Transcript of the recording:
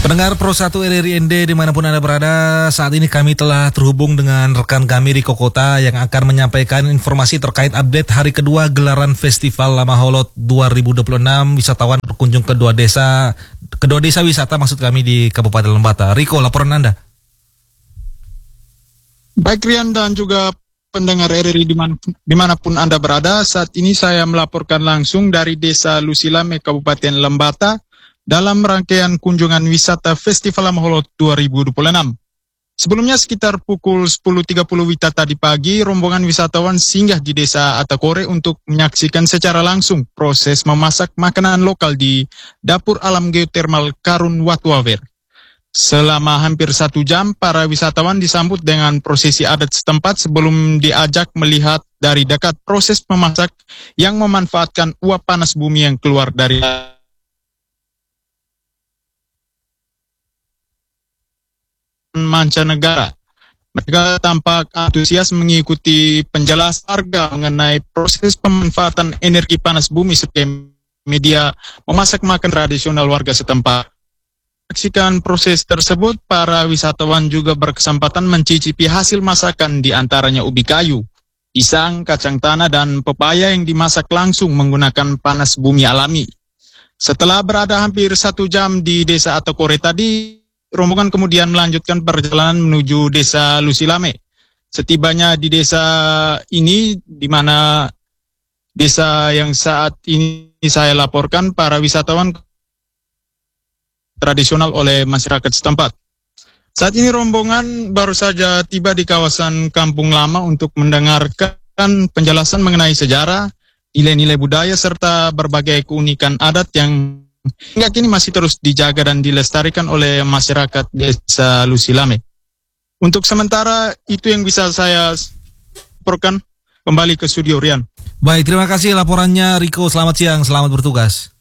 Pendengar Pro 1 RRI ND dimanapun Anda berada, saat ini kami telah terhubung dengan rekan kami Riko Kota yang akan menyampaikan informasi terkait update hari kedua gelaran Festival Lamaholot 2026. Wisatawan berkunjung ke kedua desa wisata maksud kami di Kabupaten Lembata. Riko, laporan Anda. Baik Rian dan juga pendengar RRI dimanapun Anda berada, saat ini saya melaporkan langsung dari Desa Lusilame, Kabupaten Lembata, dalam rangkaian kunjungan wisata Festival Lamaholot 2026. Sebelumnya sekitar pukul 10.30 WITA tadi pagi, rombongan wisatawan singgah di Desa Atakore untuk menyaksikan secara langsung proses memasak makanan lokal di Dapur Alam Geotermal Karun Watwawer. Selama hampir 1 jam, para wisatawan disambut dengan prosesi adat setempat sebelum diajak melihat dari dekat proses memasak yang memanfaatkan uap panas bumi yang keluar dari mancanegara. Mereka tampak antusias mengikuti penjelasan warga mengenai proses pemanfaatan energi panas bumi sebagai media memasak makan tradisional warga setempat. Menyaksikan proses tersebut, para wisatawan juga berkesempatan mencicipi hasil masakan, di antaranya ubi kayu, pisang, kacang tanah, dan pepaya yang dimasak langsung menggunakan panas bumi alami. Setelah berada hampir 1 jam di Desa Atakore tadi, rombongan kemudian melanjutkan perjalanan menuju Desa Lusilame. Setibanya di desa ini, di mana desa yang saat ini saya laporkan, para wisatawan tradisional oleh masyarakat setempat. Saat ini rombongan baru saja tiba di kawasan Kampung Lama untuk mendengarkan penjelasan mengenai sejarah, nilai-nilai budaya, serta berbagai keunikan adat yang hingga kini masih terus dijaga dan dilestarikan oleh masyarakat Desa Lusilame. Untuk sementara itu yang bisa saya laporkan. Kembali ke studio Rian. Baik, terima kasih laporannya Riko. Selamat siang, selamat bertugas.